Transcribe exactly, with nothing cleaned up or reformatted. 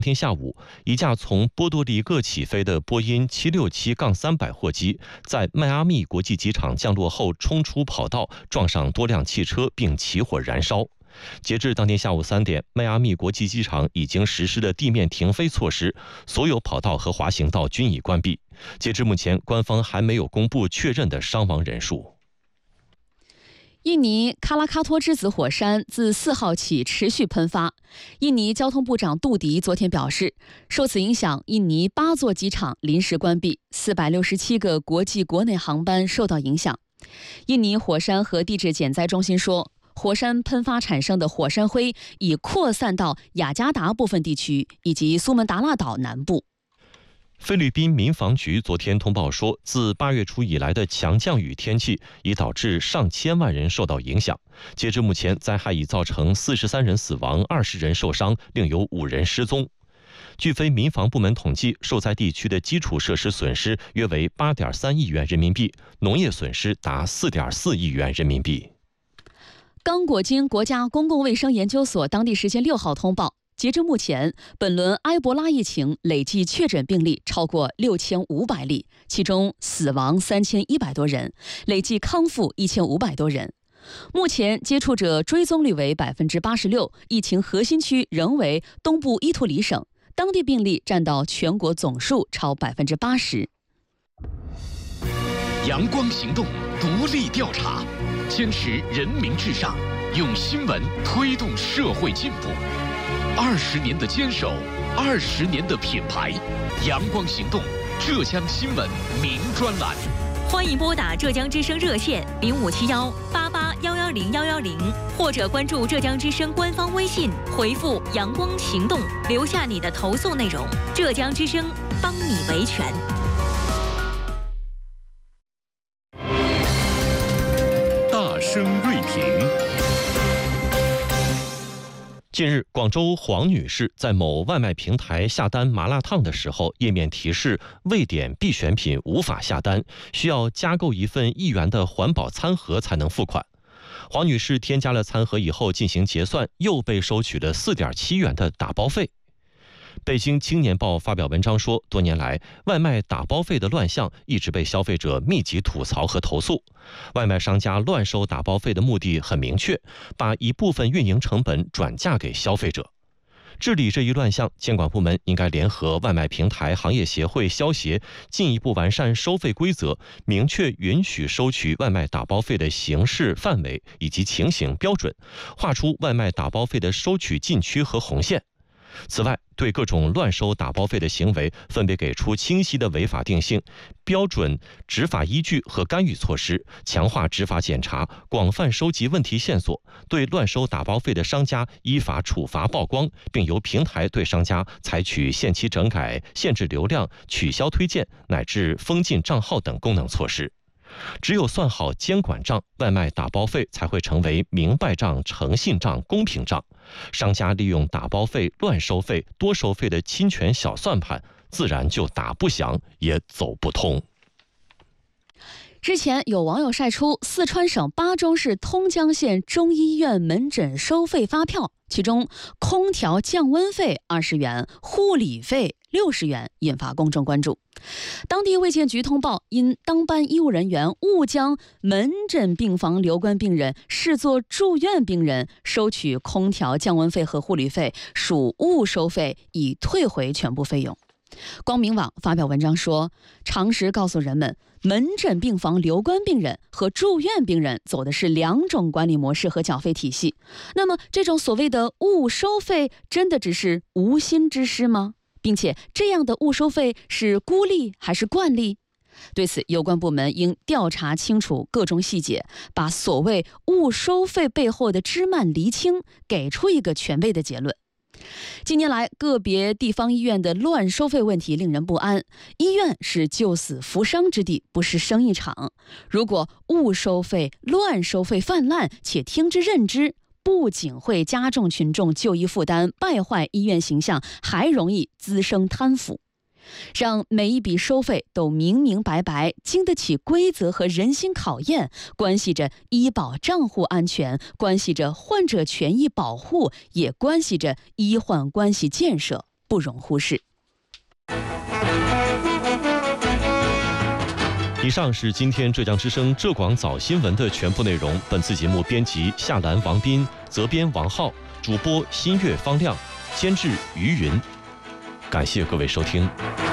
天下午，一架从波多黎各起飞的波音七六七三百货机在迈阿密国际机场降落后冲出跑道，撞上多辆汽车并起火燃烧。截至当天下午三点，迈阿密国际机场已经实施了地面停飞措施，所有跑道和滑行道均已关闭。截至目前，官方还没有公布确认的伤亡人数。 印尼喀拉喀托之子火山自四号起持续喷发。印尼交通部长杜迪昨天表示，受此影响，印尼八座机场临时关闭，四百六十七个国际国内航班受到影响。印尼火山和地质减灾中心说，火山喷发产生的火山灰已扩散到雅加达部分地区以及苏门答腊岛南部。 菲律宾民防局昨天通报说，自八月初以来的强降雨天气已导致上千万人受到影响。截至目前，灾害已造成四十三人死亡、二十人受伤，另有五人失踪。据非民防部门统计，受灾地区的基础设施损失约为八点三亿元人民币，农业损失达四点四亿元人民币。 刚果金国家公共卫生研究所当地时间六号通报，截至目前，本轮埃博拉疫情累计确诊病例超过六千五百例，其中死亡三千一百多人，累计康复一千五百多人。目前接触者追踪率为百分之八十六，疫情核心区仍为东部伊图里省，当地病例占到全国总数超百分之八十。 阳光行动，独立调查，坚持人民至上，用新闻推动社会进步。二十年的坚守，二十年的品牌，阳光行动浙江新闻名专栏。 欢迎拨打浙江之声热线零五七幺八八幺幺零幺幺零，或者关注浙江之声官方微信，回复“阳光行动”，留下你的投诉内容，浙江之声帮你维权。 大声锐评。 近日，广州黄女士在某外卖平台下单麻辣烫的时候，页面提示未点必选品无法下单，需要加购一份一元的环保餐盒才能付款。黄女士添加了餐盒以后进行结算，又被收取了四点七元的打包费。北京青年报发表文章说，多年来外卖打包费的乱象一直被消费者密集吐槽和投诉。外卖商家乱收打包费的目的很明确，把一部分运营成本转嫁给消费者。治理这一乱象，监管部门应该联合外卖平台行业协会消协，进一步完善收费规则，明确允许收取外卖打包费的形式、范围以及情形标准，划出外卖打包费的收取禁区和红线。此外，对各种乱收打包费的行为分别给出清晰的违法定性、标准、执法依据和干预措施，强化执法检查，广泛收集问题线索，对乱收打包费的商家依法处罚曝光，并由平台对商家采取限期整改、限制流量、取消推荐乃至封禁账号等功能措施。只有算好监管账，外卖打包费才会成为明白账、诚信账、公平账。商家利用打包费、乱收费、多收费的侵权小算盘，自然就打不响，也走不通。 之前有网友晒出四川省巴中市通江县中医院门诊收费发票，其中空调降温费二十元，护理费六十元，引发公众关注。当地卫健局通报，因当班医务人员误将门诊病房留观病人视作住院病人，收取空调降温费和护理费，属误收费，已退回全部费用。光明网发表文章说，常识告诉人们，门诊病房留观病人和住院病人走的是两种管理模式和缴费体系。那么，这种所谓的误收费，真的只是无心之失吗？并且，这样的误收费是孤立还是惯例？对此，有关部门应调查清楚各种细节，把所谓误收费背后的枝蔓厘清，给出一个权威的结论。近年来，个别地方医院的乱收费问题令人不安。医院是救死扶伤之地，不是生意场。如果误收费、乱收费泛滥且听之任之，不仅会加重群众就医负担，败坏医院形象，还容易滋生贪腐。让每一笔收费都明明白白，经得起规则和人心考验，关系着医保账户安全，关系着患者权益保护，也关系着医患关系建设。 不容忽视。 以上是今天浙江之声浙广早新闻的全部内容。本次节目编辑夏兰、王斌，责编王浩，主播新月方亮，监制于云。感谢各位收听。